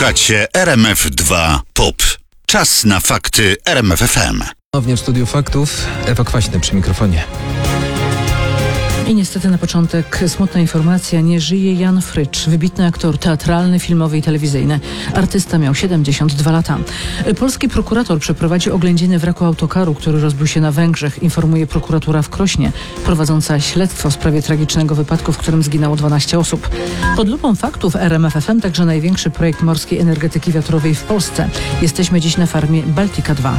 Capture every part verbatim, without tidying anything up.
Słuchacie R M F dwa Pop. Czas na fakty R M F F M. Ponownie w studiu faktów Ewa Kwaśny przy mikrofonie. I niestety na początek smutna informacja. Nie żyje Jan Frycz, wybitny aktor teatralny, filmowy i telewizyjny. Artysta miał siedemdziesiąt dwa lata. Polski prokurator przeprowadzi oględziny wraku autokaru, który rozbił się na Węgrzech, informuje prokuratura w Krośnie, prowadząca śledztwo w sprawie tragicznego wypadku, w którym zginęło dwanaście osób. Pod lupą faktów R M F F M także największy projekt morskiej energetyki wiatrowej w Polsce. Jesteśmy dziś na farmie Baltica dwa.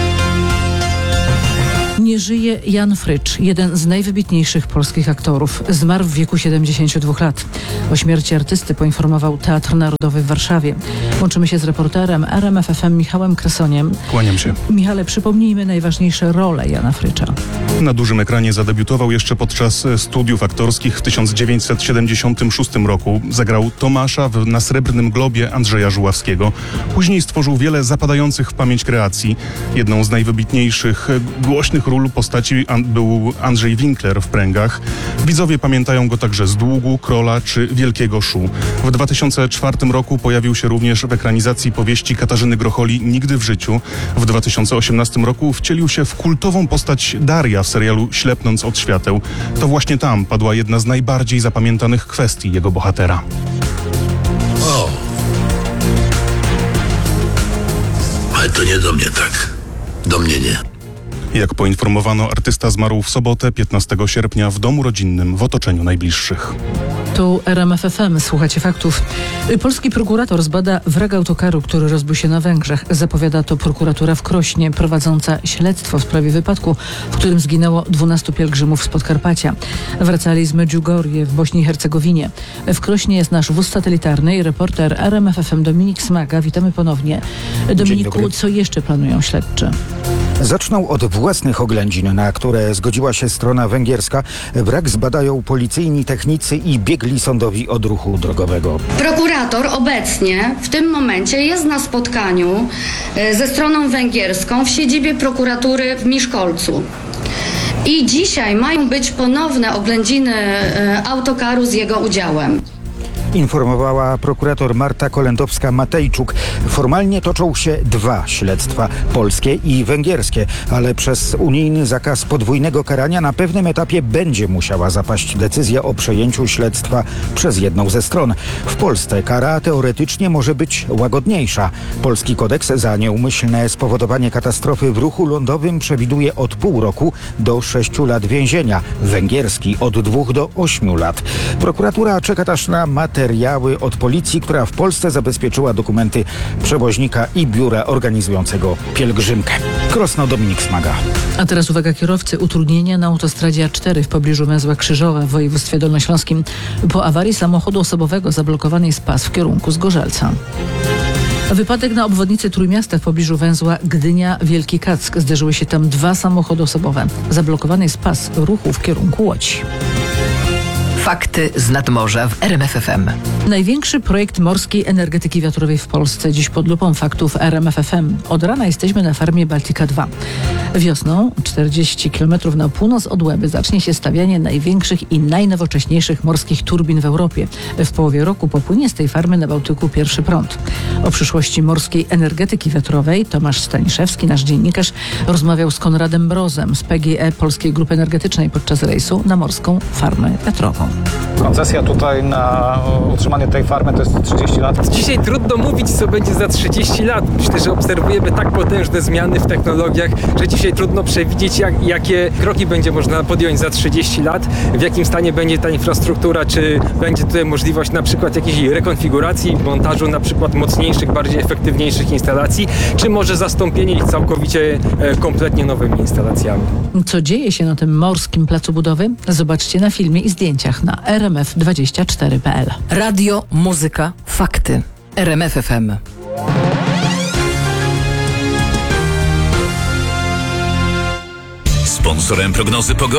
Nie żyje Jan Frycz, jeden z najwybitniejszych polskich aktorów. Zmarł w wieku siedemdziesięciu dwóch lat. O śmierci artysty poinformował Teatr Narodowy w Warszawie. Łączymy się z reporterem R M F F M Michałem Kresoniem. Kłaniam się. Michale, przypomnijmy najważniejsze role Jana Frycza. Na dużym ekranie zadebiutował jeszcze podczas studiów aktorskich w tysiąc dziewięćset siedemdziesiątym szóstym roku. Zagrał Tomasza w, na Srebrnym Globie Andrzeja Żuławskiego. Później stworzył wiele zapadających w pamięć kreacji. Jedną z najwybitniejszych, głośnych ról postaci an- był Andrzej Winkler w Pręgach. Widzowie pamiętają go także z Długu, Krola czy Wielkiego Szu. W dwa tysiące czwartym roku pojawił się również w ekranizacji powieści Katarzyny Grocholi Nigdy w życiu. W dwa tysiące osiemnastym roku wcielił się w kultową postać Daria w serialu Ślepnąc od świateł. To właśnie tam padła jedna z najbardziej zapamiętanych kwestii jego bohatera. O, ale to nie do mnie tak. Do mnie nie. Jak poinformowano, artysta zmarł w sobotę, piętnastego sierpnia w domu rodzinnym w otoczeniu najbliższych. Tu R M F F M, słuchacie faktów. Polski prokurator zbada wrak autokaru, który rozbił się na Węgrzech. Zapowiada to prokuratura w Krośnie, prowadząca śledztwo w sprawie wypadku, w którym zginęło dwunastu pielgrzymów z Podkarpacia. Wracali z Medjugorje w Bośni i Hercegowinie. W Krośnie jest nasz wóz satelitarny i reporter R M F F M Dominik Smaga. Witamy ponownie. Dominiku, co jeszcze planują śledczy? Zaczną od własnych oględzin, na które zgodziła się strona węgierska. Wrak zbadają policyjni technicy i biegli sądowi odruchu drogowego. Prokurator obecnie w tym momencie jest na spotkaniu ze stroną węgierską w siedzibie prokuratury w Miszkolcu. I dzisiaj mają być ponowne oględziny autokaru z jego udziałem. Informowała prokurator Marta Kolędowska-Matejczuk. Formalnie toczą się dwa śledztwa, polskie i węgierskie, ale przez unijny zakaz podwójnego karania na pewnym etapie będzie musiała zapaść decyzja o przejęciu śledztwa przez jedną ze stron. W Polsce kara teoretycznie może być łagodniejsza. Polski kodeks za nieumyślne spowodowanie katastrofy w ruchu lądowym przewiduje od pół roku do sześciu lat więzienia. Węgierski od dwóch do ośmiu lat. Prokuratura czeka też na materiał materiały od policji, która w Polsce zabezpieczyła dokumenty przewoźnika i biura organizującego pielgrzymkę. Krosno, Dominik Smaga. A teraz uwaga kierowcy. Utrudnienia na autostradzie A cztery w pobliżu węzła Krzyżowa w województwie dolnośląskim. Po awarii samochodu osobowego zablokowany jest pas w kierunku Zgorzelca. Wypadek na obwodnicy Trójmiasta w pobliżu węzła Gdynia-Wielki Kack. Zderzyły się tam dwa samochody osobowe. Zablokowany jest pas ruchu w kierunku Łodzi. Fakty z nadmorza w R M F F M. Największy projekt morskiej energetyki wiatrowej w Polsce. Dziś pod lupą faktów R M F F M. Od rana jesteśmy na farmie Baltica dwa. Wiosną, czterdzieści kilometrów na północ od Łeby, zacznie się stawianie największych i najnowocześniejszych morskich turbin w Europie. W połowie roku popłynie z tej farmy na Bałtyku pierwszy prąd. O przyszłości morskiej energetyki wiatrowej Tomasz Staniszewski, nasz dziennikarz, rozmawiał z Konradem Mrozem z P G E Polskiej Grupy Energetycznej podczas rejsu na morską farmę wiatrową. Koncesja tutaj na utrzymanie tej farmy to jest trzydzieści lat. Dzisiaj trudno mówić, co będzie za trzydzieści lat. Myślę, że obserwujemy tak potężne zmiany w technologiach, że dzisiaj trudno przewidzieć, jak, jakie kroki będzie można podjąć za trzydzieści lat, w jakim stanie będzie ta infrastruktura, czy będzie tutaj możliwość na przykład jakiejś rekonfiguracji, montażu na przykład mocniejszych, bardziej efektywniejszych instalacji, czy może zastąpienie ich całkowicie e, kompletnie nowymi instalacjami. Co dzieje się na tym morskim placu budowy? Zobaczcie na filmie i zdjęciach na r m f dwadzieścia cztery kropka p l. Radio, muzyka, fakty. R M F F M. Sponsorem prognozy pogody